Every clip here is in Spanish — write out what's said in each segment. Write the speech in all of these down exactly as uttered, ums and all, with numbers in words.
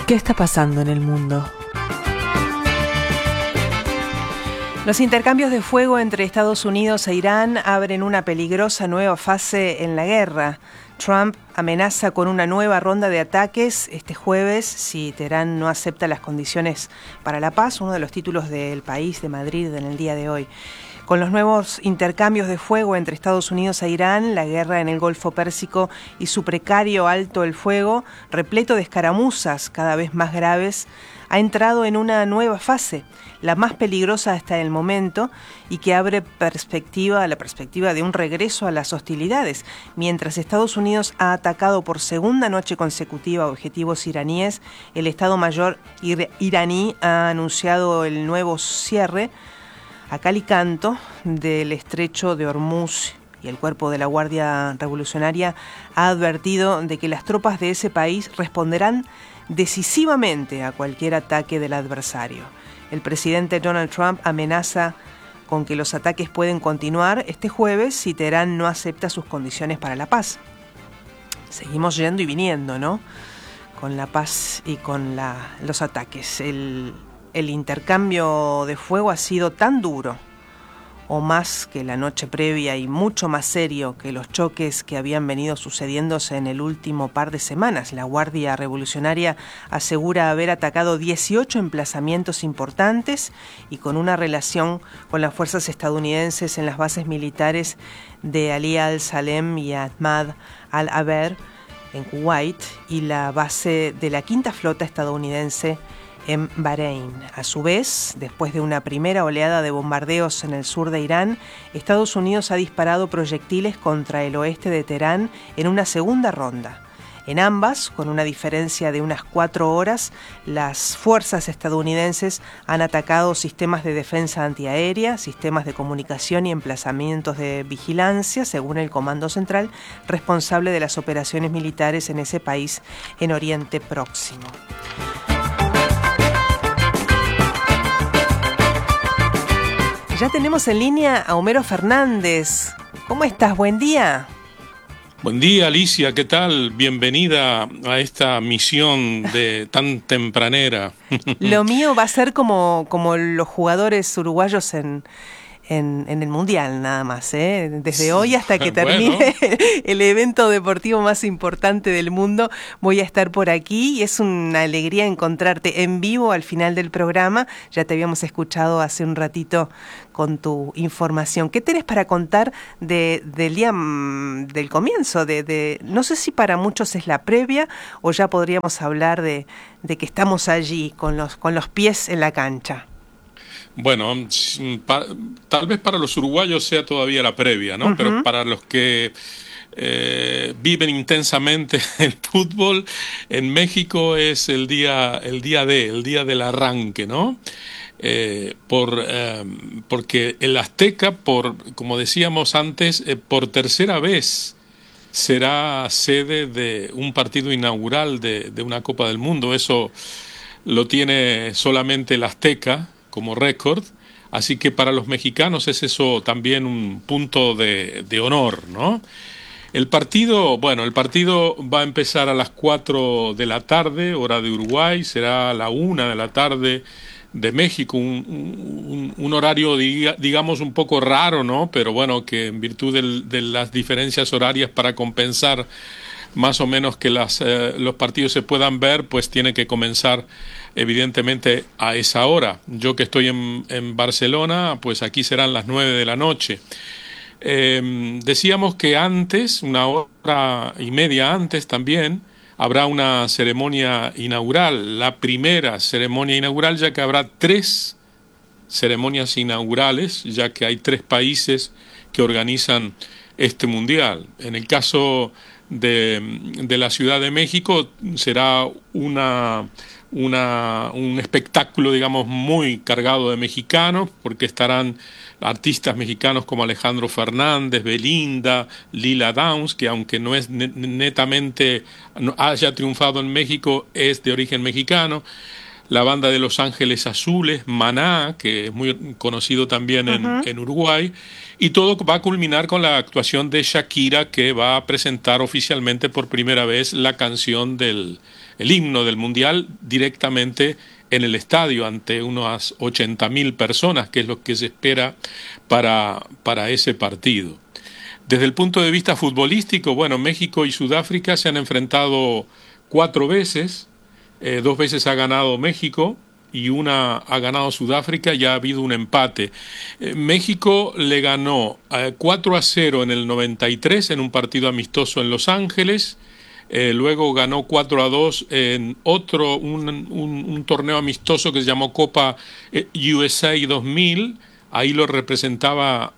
¿Qué está pasando en el mundo? Los intercambios de fuego entre Estados Unidos e Irán abren una peligrosa nueva fase en la guerra. Trump amenaza con una nueva ronda de ataques este jueves si Teherán no acepta las condiciones para la paz, uno de los títulos del País de Madrid en el día de hoy. Con los nuevos intercambios de fuego entre Estados Unidos e Irán, la guerra en el Golfo Pérsico y su precario alto el fuego, repleto de escaramuzas cada vez más graves, ha entrado en una nueva fase, la más peligrosa hasta el momento, y que abre perspectiva, la perspectiva de un regreso a las hostilidades. Mientras Estados Unidos ha atacado por segunda noche consecutiva objetivos iraníes, el Estado Mayor ir- iraní ha anunciado el nuevo cierre a cal y canto del estrecho de Hormuz, y el cuerpo de la Guardia Revolucionaria ha advertido de que las tropas de ese país responderán decisivamente a cualquier ataque del adversario. El presidente Donald Trump amenaza con que los ataques pueden continuar este jueves si Teherán no acepta sus condiciones para la paz. Seguimos yendo y viniendo, ¿no? Con la paz y con la, los ataques. El, el intercambio de fuego ha sido tan duro, o más que la noche previa, y mucho más serio que los choques que habían venido sucediéndose en el último par de semanas. La Guardia Revolucionaria asegura haber atacado dieciocho emplazamientos importantes y con una relación con las fuerzas estadounidenses en las bases militares de Ali al-Salem y Ahmad al-Aber en Kuwait y la base de la quinta flota estadounidense en Bahrein. A su vez, después de una primera oleada de bombardeos en el sur de Irán, Estados Unidos ha disparado proyectiles contra el oeste de Teherán en una segunda ronda. En ambas, con una diferencia de unas cuatro horas, las fuerzas estadounidenses han atacado sistemas de defensa antiaérea, sistemas de comunicación y emplazamientos de vigilancia, según el Comando Central, responsable de las operaciones militares en ese país en Oriente Próximo. Ya tenemos en línea a Homero Fernández. ¿Cómo estás? Buen día. Buen día, Alicia. ¿Qué tal? Bienvenida a esta misión de tan tempranera. Lo mío va a ser como, como los jugadores uruguayos en... En, en el Mundial nada más, ¿eh? Desde hoy hasta que termine bueno. el evento deportivo más importante del mundo, voy a estar por aquí y es una alegría encontrarte en vivo al final del programa. Ya te habíamos escuchado hace un ratito con tu información. ¿Qué tenés para contar de, del día del comienzo? De, de, no sé si para muchos es la previa o ya podríamos hablar de, de que estamos allí con los, con los pies en la cancha. Bueno, pa, tal vez para los uruguayos sea todavía la previa, ¿no? Uh-huh. Pero para los que eh, viven intensamente el fútbol, en México es el día, el día de, el día del arranque, ¿no? Eh, por, eh, porque el Azteca, por, como decíamos antes, eh, por tercera vez será sede de un partido inaugural de, de una Copa del Mundo. Eso lo tiene solamente el Azteca como récord, así que para los mexicanos es eso también un punto de, de honor, ¿no? El partido, bueno, el partido va a empezar a las cuatro de la tarde, hora de Uruguay, será a la una de la tarde de México, un, un, un horario, diga, digamos, un poco raro, ¿no? Pero bueno, que en virtud del, de las diferencias horarias para compensar más o menos que las, eh, los partidos se puedan ver, pues tiene que comenzar evidentemente a esa hora. Yo que estoy en, en Barcelona, pues aquí serán las nueve de la noche. Eh, decíamos que antes, una hora y media antes también, habrá una ceremonia inaugural, la primera ceremonia inaugural, ya que habrá tres ceremonias inaugurales, ya que hay tres países que organizan este mundial. En el caso de, de la Ciudad de México será una... Una, un espectáculo, digamos, muy cargado de mexicanos, porque estarán artistas mexicanos como Alejandro Fernández, Belinda, Lila Downs, que aunque no es netamente, no haya triunfado en México, es de origen mexicano. la banda de Los Ángeles Azules, Maná, que es muy conocido también en, uh-huh. en Uruguay, y todo va a culminar con la actuación de Shakira, que va a presentar oficialmente por primera vez la canción del el himno del Mundial directamente en el estadio ante unas ochenta mil personas, que es lo que se espera para, para ese partido. Desde el punto de vista futbolístico, bueno, México y Sudáfrica se han enfrentado cuatro veces, eh, dos veces ha ganado México y una ha ganado Sudáfrica, y ha habido un empate. Eh, México le ganó eh, cuatro a cero en el noventa y tres en un partido amistoso en Los Ángeles. Eh, luego ganó cuatro a dos en otro, un, un, un torneo amistoso que se llamó Copa eh, U S A dos mil. Ahí lo representaba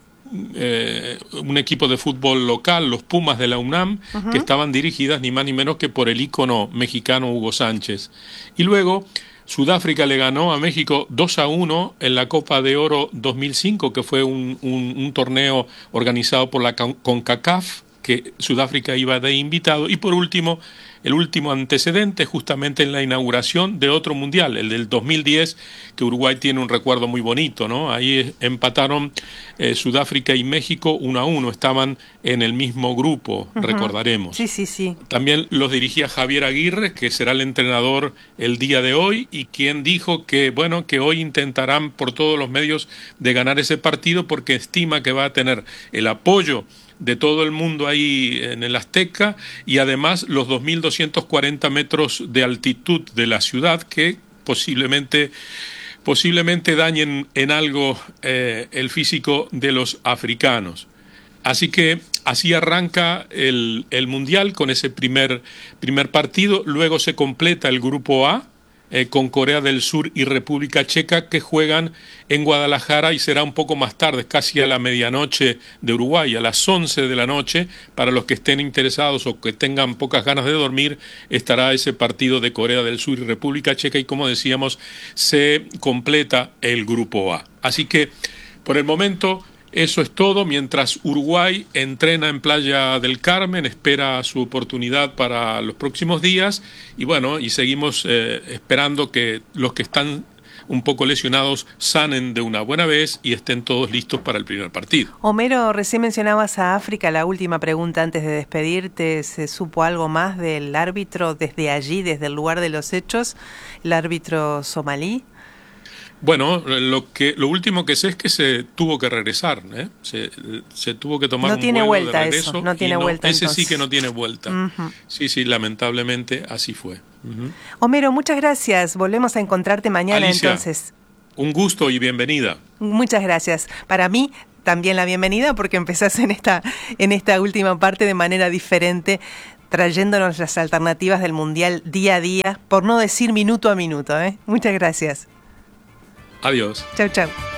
eh, un equipo de fútbol local, los Pumas de la UNAM, uh-huh. que estaban dirigidas ni más ni menos que por el ícono mexicano Hugo Sánchez. Y luego Sudáfrica le ganó a México dos a uno en la Copa de Oro dos mil cinco, que fue un, un, un torneo organizado por la CONCACAF, que Sudáfrica iba de invitado. Y por último, el último antecedente, justamente en la inauguración de otro mundial, el del dos mil diez, que Uruguay tiene un recuerdo muy bonito, ¿no? Ahí empataron eh, Sudáfrica y México uno a uno, estaban en el mismo grupo, uh-huh. recordaremos. Sí, sí, sí. También los dirigía Javier Aguirre, que será el entrenador el día de hoy, y quien dijo que, bueno, que hoy intentarán por todos los medios de ganar ese partido, porque estima que va a tener el apoyo de todo el mundo ahí en el Azteca, y además los dos mil doscientos cuarenta metros de altitud de la ciudad, que posiblemente, posiblemente dañen en algo eh, el físico de los africanos. Así que así arranca el, el Mundial con ese primer, primer partido. Luego se completa el Grupo A, Eh, con Corea del Sur y República Checa, que juegan en Guadalajara, y será un poco más tarde, casi a la medianoche de Uruguay, a las once de la noche. Para los que estén interesados o que tengan pocas ganas de dormir, estará ese partido de Corea del Sur y República Checa, y como decíamos, se completa el Grupo A. Así que, por el momento, eso es todo, mientras Uruguay entrena en Playa del Carmen, espera su oportunidad para los próximos días, y bueno, y seguimos eh, esperando que los que están un poco lesionados sanen de una buena vez y estén todos listos para el primer partido. Homero, recién mencionabas a África. La última pregunta antes de despedirte: ¿se supo algo más del árbitro desde allí, desde el lugar de los hechos, el árbitro somalí? Bueno, lo que lo último que sé es que se tuvo que regresar, ¿eh? se, se tuvo que tomar no un tiene vuelo vuelta de regreso. Eso, no tiene no, vuelta. Ese entonces. sí que no tiene vuelta. Uh-huh. Sí, sí, lamentablemente así fue. Uh-huh. Homero, muchas gracias. Volvemos a encontrarte mañana. Alicia, entonces. Un gusto y bienvenida. Muchas gracias. Para mí también la bienvenida, porque empezás en esta, en esta última parte de manera diferente, trayéndonos las alternativas del Mundial día a día, por no decir minuto a minuto, ¿eh? Muchas gracias. Adiós. Chau, chau.